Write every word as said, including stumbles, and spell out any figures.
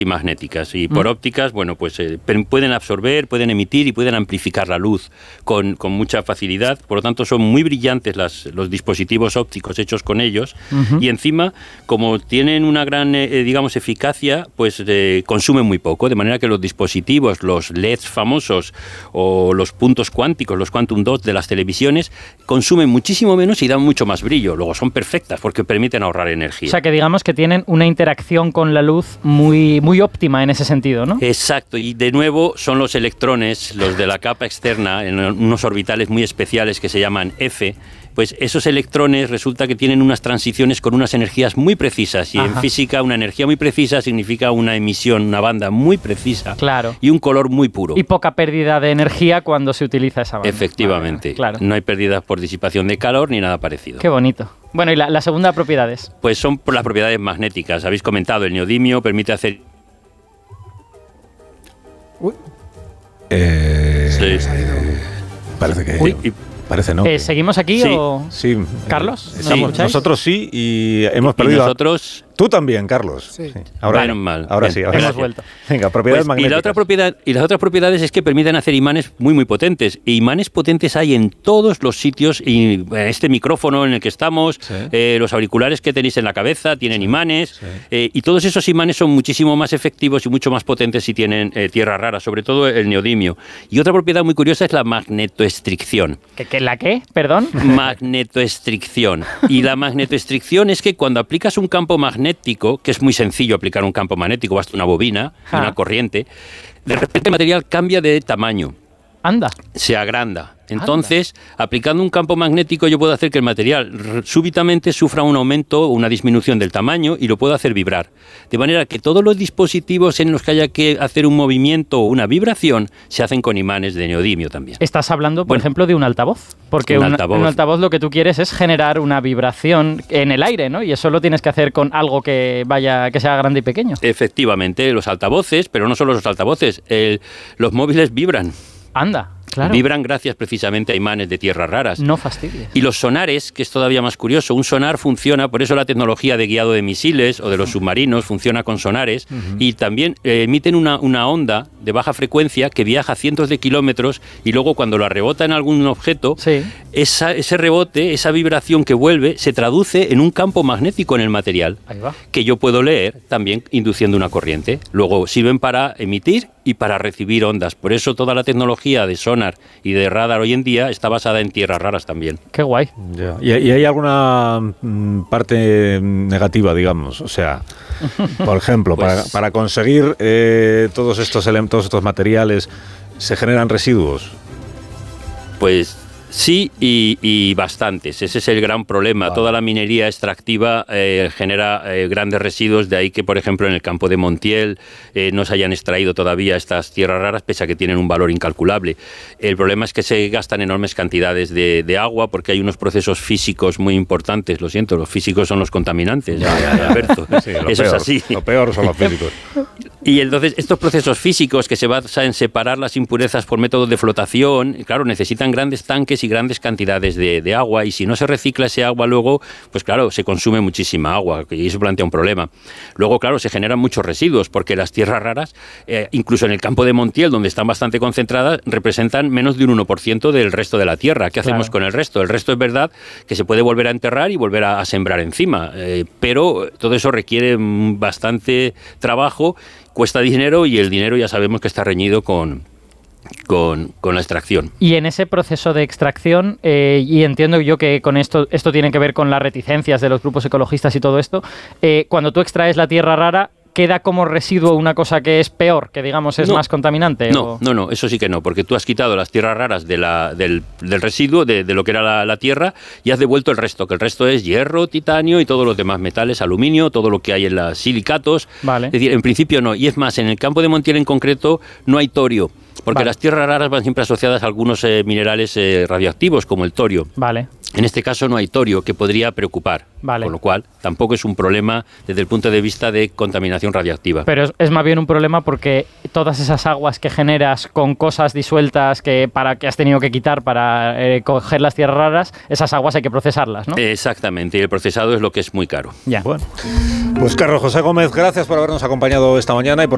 y magnéticas. Y por mm. ópticas, bueno, pues eh, pueden absorber, pueden emitir y pueden amplificar la luz con, con mucha facilidad. Por lo tanto, son muy brillantes las, los dispositivos ópticos hechos con ellos. Uh-huh. Y encima, como tienen una gran, eh, digamos, eficacia, pues eh, consumen muy poco. De manera que los dispositivos, los L E Ds famosos o los puntos cuánticos, los quantum dots de las televisiones, consumen muchísimo menos y dan mucho más brillo. Luego son perfectas porque permiten ahorrar energía. O sea, que digamos que tienen una interacción con la luz muy, muy óptima en ese sentido, ¿no? Exacto, y de nuevo son los electrones, los de la capa externa, en unos orbitales muy especiales que se llaman F. Pues esos electrones resulta que tienen unas transiciones con unas energías muy precisas, y Ajá. en física una energía muy precisa significa una emisión, una banda muy precisa, claro. y un color muy puro. Y poca pérdida de energía cuando se utiliza esa banda. Efectivamente, vale, claro. No hay pérdidas por disipación de calor ni nada parecido. Qué bonito. Bueno, ¿y la, la segunda propiedades? Pues son por las propiedades magnéticas. Habéis comentado, el neodimio permite hacer... Uy. Eh, sí. Parece que... Uy. Y, Parece no. Eh, ¿Seguimos aquí sí, o...? Sí. ¿Carlos? Eh, ¿nos sí, escucháis? Nosotros sí, y hemos perdido... ¿Y nosotros? Tú también, Carlos. Sí. sí. Ahora, Menos mal. Ahora Bien, sí. Ahora hemos sí. vuelto. Venga, propiedades pues, magnéticas. Y, la otra propiedad, y las otras propiedades es que permiten hacer imanes muy, muy potentes. E imanes potentes hay en todos los sitios. Y este micrófono en el que estamos, sí. eh, los auriculares que tenéis en la cabeza tienen imanes. Sí. Eh, y todos esos imanes son muchísimo más efectivos y mucho más potentes si tienen eh, tierra rara, sobre todo el neodimio. Y otra propiedad muy curiosa es la magnetoestricción. ¿Qué, qué, ¿La qué? ¿Perdón? Magnetoestricción. Y la magnetoestricción es que cuando aplicas un campo magnético, que es muy sencillo aplicar un campo magnético, basta una bobina, ah. una corriente, de repente el material cambia de tamaño. Anda. Se agranda. Entonces, Anda. aplicando un campo magnético, yo puedo hacer que el material súbitamente sufra un aumento o una disminución del tamaño y lo puedo hacer vibrar. De manera que todos los dispositivos en los que haya que hacer un movimiento o una vibración se hacen con imanes de neodimio también. Estás hablando, por bueno, ejemplo, de un altavoz. Porque un, un, altavoz. un altavoz lo que tú quieres es generar una vibración en el aire, ¿no? Y eso lo tienes que hacer con algo que vaya, que sea grande y pequeño. Efectivamente, los altavoces, pero no solo los altavoces, el, los móviles vibran. Anda, claro. Vibran gracias precisamente a imanes de tierras raras. No fastidies. Y los sonares, que es todavía más curioso, un sonar funciona, por eso la tecnología de guiado de misiles o de los submarinos funciona con sonares, uh-huh. y también eh, emiten una, una onda de baja frecuencia que viaja cientos de kilómetros y luego cuando la rebota en algún objeto, sí. esa, ese rebote, esa vibración que vuelve, se traduce en un campo magnético en el material, Ahí va. que yo puedo leer también induciendo una corriente. Luego sirven para emitir y para recibir ondas. Por eso toda la tecnología de sonar y de radar hoy en día está basada en tierras raras también. Qué guay. Ya. ¿Y, ¿Y hay alguna mm, parte negativa, digamos? O sea, por ejemplo, pues, para, para conseguir eh, todos estos elementos, estos materiales, ¿se generan residuos? Pues sí, y, y bastantes. Ese es el gran problema. Vale. Toda la minería extractiva eh, genera eh, grandes residuos, de ahí que, por ejemplo, en el campo de Montiel eh, no se hayan extraído todavía estas tierras raras, pese a que tienen un valor incalculable. El problema es que se gastan enormes cantidades de, de agua, porque hay unos procesos físicos muy importantes. Lo siento, los físicos son los contaminantes. Ya, ya, ya, Alberto. Sí, lo Eso peor, es así. Lo peor son los físicos. Y entonces estos procesos físicos que se basan en separar las impurezas por métodos de flotación, claro, necesitan grandes tanques y grandes cantidades de, de agua, y si no se recicla ese agua luego, pues claro, se consume muchísima agua y eso plantea un problema. Luego, claro, se generan muchos residuos porque las tierras raras, eh, incluso en el campo de Montiel, donde están bastante concentradas, representan menos de un uno por ciento del resto de la tierra. ¿Qué claro. hacemos con el resto? El resto es verdad que se puede volver a enterrar y volver a, a sembrar encima, eh, pero todo eso requiere bastante trabajo, cuesta dinero y el dinero ya sabemos que está reñido con... Con, con la extracción. Y en ese proceso de extracción, eh, y entiendo yo que con esto esto tiene que ver con las reticencias de los grupos ecologistas y todo esto, eh, cuando tú extraes la tierra rara, ¿queda como residuo una cosa que es peor, que digamos es no, más contaminante? No, o... no, no, eso sí que no, porque tú has quitado las tierras raras de la, del, del residuo, de, de lo que era la, la tierra, y has devuelto el resto, que el resto es hierro, titanio y todos los demás metales, aluminio, todo lo que hay en los silicatos. Vale. Es decir, en principio no, y es más, en el campo de Montiel en concreto no hay torio, porque vale. las tierras raras van siempre asociadas a algunos eh, minerales eh, radioactivos, como el torio. Vale. En este caso no hay torio, que podría preocupar, vale. con lo cual tampoco es un problema desde el punto de vista de contaminación radioactiva. Pero es, es más bien un problema porque todas esas aguas que generas con cosas disueltas que para que has tenido que quitar para eh, coger las tierras raras, esas aguas hay que procesarlas, ¿no? Exactamente, y el procesado es lo que es muy caro. Ya. Bueno, pues Carlos José Gómez, gracias por habernos acompañado esta mañana y por